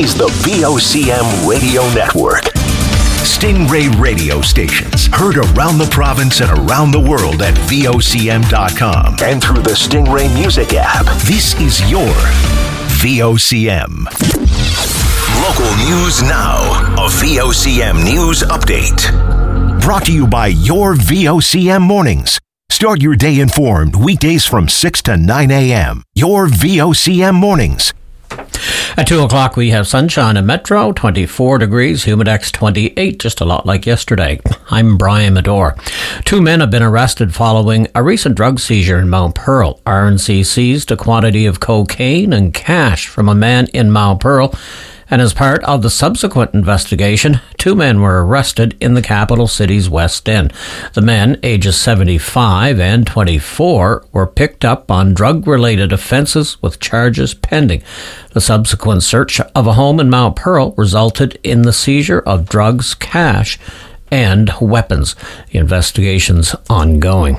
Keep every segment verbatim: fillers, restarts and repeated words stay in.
is the V O C M Radio Network. Stingray radio stations heard around the province and around the world at V O C M dot com and through the Stingray Music app. This is your V O C M. Local news now. A V O C M News Update. Brought to you by your V O C M Mornings. Start your day informed weekdays from six to nine a.m. Your V O C M Mornings. At two o'clock, we have sunshine in Metro, twenty-four degrees, Humidex twenty-eight, just a lot like yesterday. I'm Brian Medore. Two men have been arrested following a recent drug seizure in Mount Pearl. R N C seized a quantity of cocaine and cash from a man in Mount Pearl. And as part of the subsequent investigation, two men were arrested in the capital city's West End. The men, ages seventy-five and twenty-four, were picked up on drug-related offences with charges pending. The subsequent search of a home in Mount Pearl resulted in the seizure of drugs, cash, and weapons. The investigation's ongoing.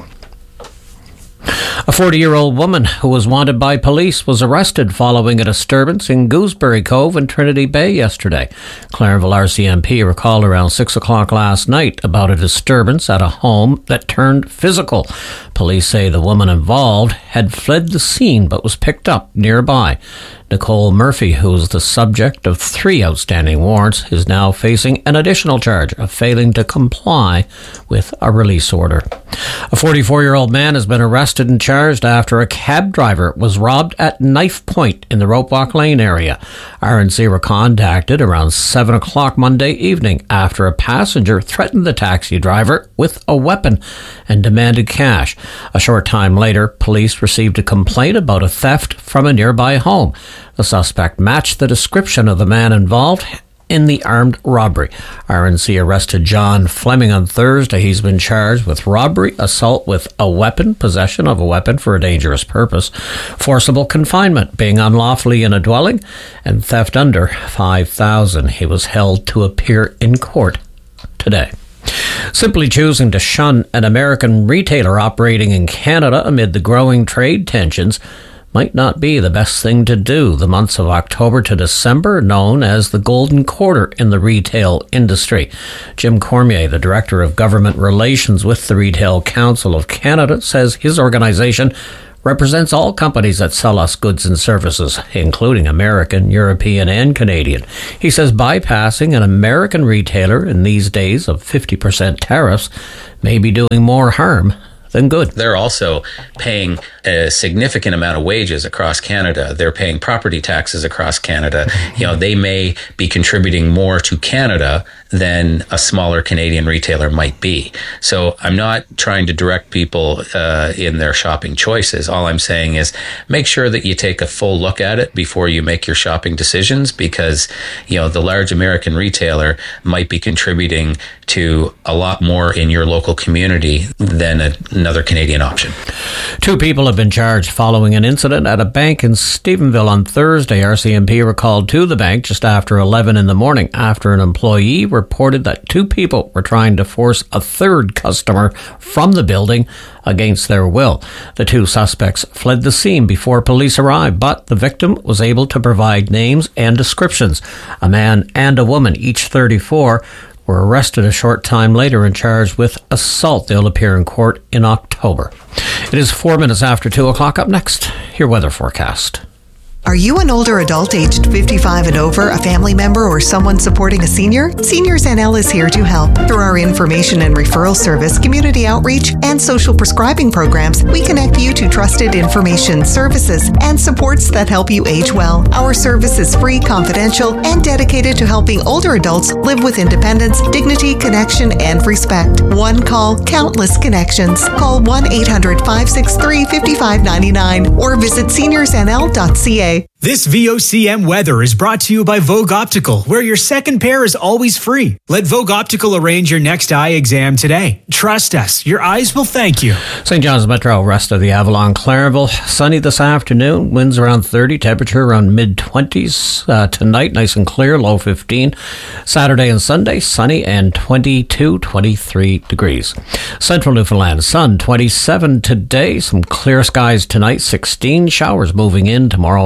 A forty-year-old woman who was wanted by police was arrested following a disturbance in Gooseberry Cove and Trinity Bay yesterday. Clarenville R C M P recalled around six o'clock last night about a disturbance at a home that turned physical. Police say the woman involved had fled the scene but was picked up nearby. Nicole Murphy, who is the subject of three outstanding warrants, is now facing an additional charge of failing to comply with a release order. A forty-four-year-old man has been arrested and charged after a cab driver was robbed at knife point in the Ropewalk Lane area. R N C were contacted around seven o'clock Monday evening after a passenger threatened the taxi driver with a weapon and demanded cash. A short time later, police received a complaint about a theft from a nearby home. The suspect matched the description of the man involved in the armed robbery. R N C arrested John Fleming on Thursday. He's been charged with robbery, assault with a weapon, possession of a weapon for a dangerous purpose, forcible confinement, being unlawfully in a dwelling, and theft under five thousand dollars. He was held to appear in court today. Simply choosing to shun an American retailer operating in Canada amid the growing trade tensions might not be the best thing to do. The months of October to December, known as the Golden Quarter in the retail industry. Jim Cormier, the Director of Government Relations with the Retail Council of Canada, says his organization represents all companies that sell us goods and services, including American, European, and Canadian. He says bypassing an American retailer in these days of fifty percent tariffs may be doing more harm than good. They're also paying a significant amount of wages across Canada. They're paying property taxes across Canada. You know, they may be contributing more to Canada than a smaller Canadian retailer might be. So I'm not trying to direct people uh, in their shopping choices. All I'm saying is make sure that you take a full look at it before you make your shopping decisions, because, you know, the large American retailer might be contributing to a lot more in your local community than a, another Canadian option. Two people have been charged following an incident at a bank in Stephenville on Thursday. R C M P were called to the bank just after eleven in the morning after an employee reported that two people were trying to force a third customer from the building against their will. The two suspects fled the scene before police arrived, but the victim was able to provide names and descriptions. A man and a woman, each thirty-four, were arrested a short time later and charged with assault. They'll appear in court in October. It is four minutes after two o'clock. Up next, your weather forecast. Are you an older adult aged fifty-five and over, a family member, or someone supporting a senior? Seniors N L is here to help. Through our information and referral service, community outreach, and social prescribing programs, we connect you to trusted information, services, and supports that help you age well. Our service is free, confidential, and dedicated to helping older adults live with independence, dignity, connection, and respect. One call, countless connections. Call one eight hundred, five six three, five five nine nine or visit seniors n l dot c a. This V O C M weather is brought to you by Vogue Optical, where your second pair is always free. Let Vogue Optical arrange your next eye exam today. Trust us, your eyes will thank you. Saint John's Metro, rest of the Avalon, Clarenville. Sunny this afternoon, winds around thirty, temperature around mid-twenties. Uh, tonight, nice and clear, low fifteen. Saturday and Sunday, sunny and twenty-two, twenty-three degrees. Central Newfoundland, sun, twenty-seven today. Some clear skies tonight, sixteen. Showers moving in tomorrow afternoon.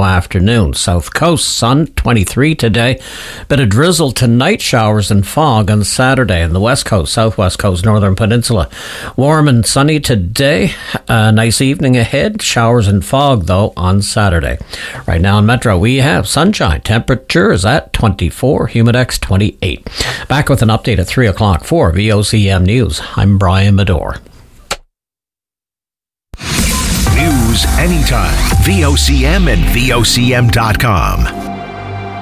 afternoon. South Coast, sun, twenty-three today. Bit of drizzle tonight, showers and fog on Saturday. And the West Coast, Southwest Coast, Northern Peninsula. Warm and sunny today. A nice evening ahead. Showers and fog, though, on Saturday. Right now in Metro, we have sunshine. Temperature is at twenty-four, Humidex twenty-eight. Back with an update at three o'clock for V O C M News. I'm Brian Medore. News anytime. V O C M and V O C M dot com.